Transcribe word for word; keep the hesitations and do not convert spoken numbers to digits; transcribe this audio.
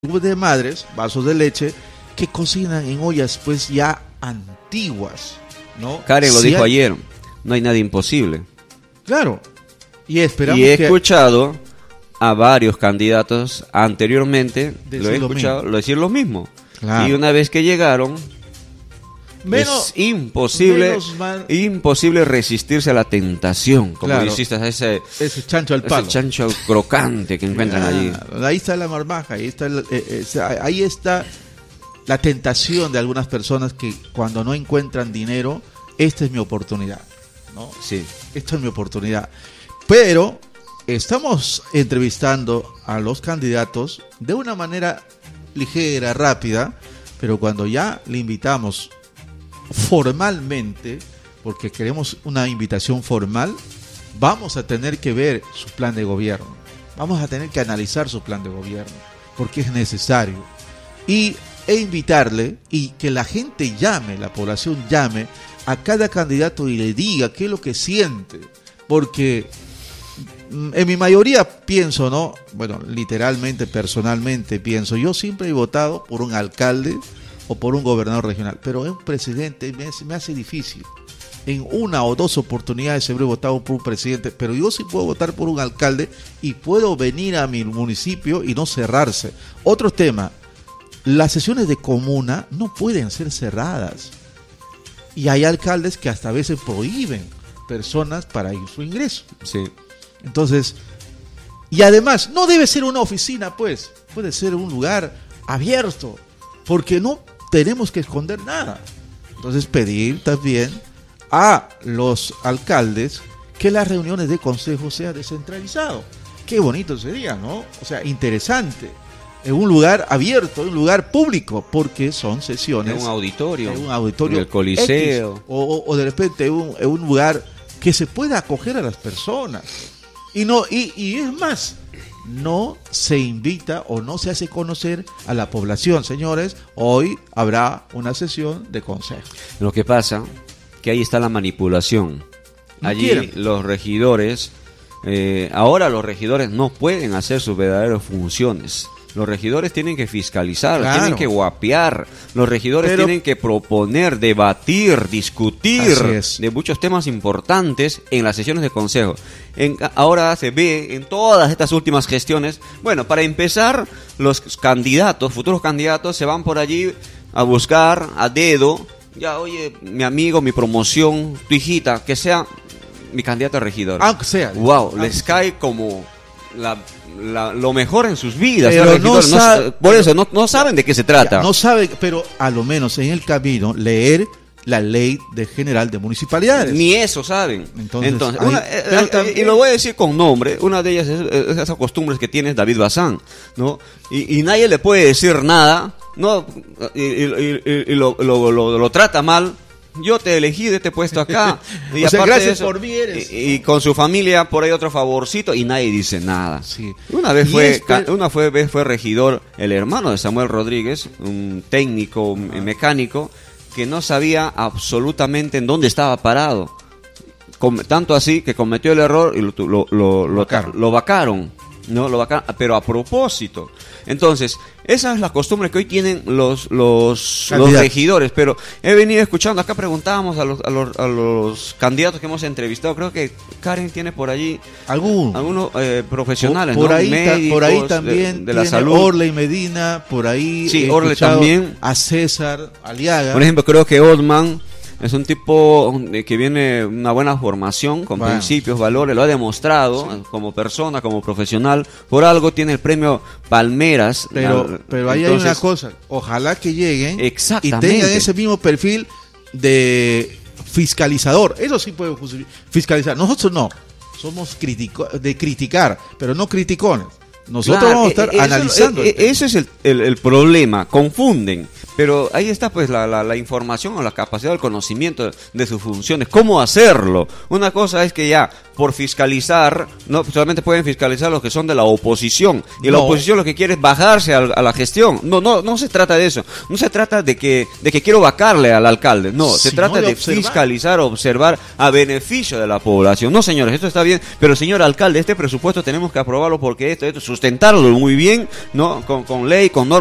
de madres, vasos de leche, que cocinan en ollas pues ya antiguas, ¿no? Karen lo si dijo hay... ayer, no hay nada imposible. Claro. Y esperamos y he que... escuchado a varios candidatos anteriormente, Decir lo he lo escuchado mismo. lo decir lo mismo. Claro. Y una vez que llegaron, Menos- es imposible, menos mal- imposible resistirse a la tentación, como Claro. hiciste a ese, Ese chancho al palo. ese chancho crocante que encuentran allí. Claro, ahí está la marmaja, ahí está, el- eh, eh, o sea, ahí está la tentación de algunas personas que cuando no encuentran dinero, esta es mi oportunidad, ¿no? Sí. Esta es mi oportunidad. Pero estamos entrevistando a los candidatos de una manera ligera, rápida, pero cuando ya le invitamos formalmente, porque queremos una invitación formal, vamos a tener que ver su plan de gobierno, vamos a tener que analizar su plan de gobierno, porque es necesario, y, e invitarle y que la gente llame, la población llame a cada candidato y le diga qué es lo que siente, porque mm, en mi mayoría pienso, ¿no? Bueno, literalmente, personalmente pienso, yo siempre he votado por un alcalde o por un gobernador regional, pero un presidente me hace, me hace difícil. En una o dos oportunidades siempre he votado por un presidente, pero yo sí puedo votar por un alcalde y puedo venir a mi municipio y no cerrarse. Otro tema, las sesiones de comuna no pueden ser cerradas. Y hay alcaldes que hasta a veces prohíben personas para ir su ingreso. Sí. Entonces, y además, no debe ser una oficina, pues, puede ser un lugar abierto, porque no tenemos que esconder nada. Entonces, pedir también a los alcaldes que las reuniones de consejo sean descentralizadas. Qué bonito sería, ¿no? O sea, interesante. En un lugar abierto, en un lugar público, porque son sesiones. En un auditorio. En un auditorio. En el Coliseo. X, o, o, o de repente en un, en un lugar que se pueda acoger a las personas. Y no, y, y es más, no se invita o no se hace conocer a la población. Señores, hoy habrá una sesión de consejo. Lo que pasa que ahí está la manipulación. No Allí quieren. los regidores, eh, ahora los regidores no pueden hacer sus verdaderas funciones. Los regidores tienen que fiscalizar, Claro. tienen que guapear. Los regidores Pero- tienen que proponer, debatir, discutir Así es. de muchos temas importantes en las sesiones de consejo. En, ahora se ve en todas estas últimas gestiones, bueno, para empezar, los candidatos, futuros candidatos, se van por allí a buscar a dedo, ya, oye, mi amigo, mi promoción, tu hijita, que sea mi candidato a regidor. Aunque sea. Wow, Aunque les sea. cae como la, la- lo mejor en sus vidas. Pero los no regidores. No sabe- sa- por eso, no, no saben de qué se trata. No sabe, pero a lo menos en el camino leer la ley de general de municipalidades. Ni eso saben. Entonces, Entonces, ahí- una- eh, pero eh, también- y lo voy a decir con nombre. Una de ellas es, es esas costumbres que tiene David Bazán, ¿no? Y, y nadie le puede decir nada, ¿no? Y, y- y- y lo, lo- lo- lo trata mal. Yo te he elegido, te he puesto acá. Y O sea, aparte de gracias eso, por mí eres. Y, y con su familia por ahí otro favorcito y nadie dice nada. Sí. Una vez Y fue, es- ca- una fue, vez fue regidor el hermano de Samuel Rodríguez, un técnico un mecánico que no sabía absolutamente en dónde estaba parado. Com- tanto así que cometió el error y lo, lo, lo, lo, Vacaron. lo vacaron, ¿no? Lo vacaron, pero a propósito. Entonces, esa es la costumbre que hoy tienen los, los, los Candidatos. regidores. Pero he venido escuchando, acá preguntábamos a los, a, los, a los candidatos que hemos entrevistado. Creo que Karen tiene por allí Algún. algunos eh, profesionales, por, ¿no? ahí, ta- por ahí Médicos, también de, de la tiene salud. Orley Medina, por ahí Sí, he Orley escuchado también. a César Aliaga. Por ejemplo, creo que Oldman es un tipo de que viene de una buena formación, con Bueno. principios, valores, lo ha demostrado eh, como persona, como profesional. Por algo tiene el premio Palmeras. pero, Al- pero ahí hay entonces, una cosa, ojalá que lleguen y Exactamente. tengan ese mismo perfil de fiscalizador. Eso sí puede justific- fiscalizar. Nosotros no, somos critico de criticar, pero no criticones. Nosotros Claro, vamos a estar eh, eh, eso- analizando. eh, el tema. ese es el, el- el problema, confunden. Pero ahí está pues la, la, la información o la capacidad del conocimiento de sus funciones. ¿Cómo hacerlo? Una cosa es que ya por fiscalizar, no solamente pueden fiscalizar los que son de la oposición. Y no. La oposición lo que quiere es bajarse a, a la gestión. No, no, no se trata de eso. No se trata de que, de que quiero vacarle al alcalde. No, se trata de, de fiscalizar, observar a beneficio de la población. No, señores, esto está bien, pero señor alcalde, este presupuesto tenemos que aprobarlo porque esto, esto, sustentarlo muy bien, ¿no? Con, con ley, con normas.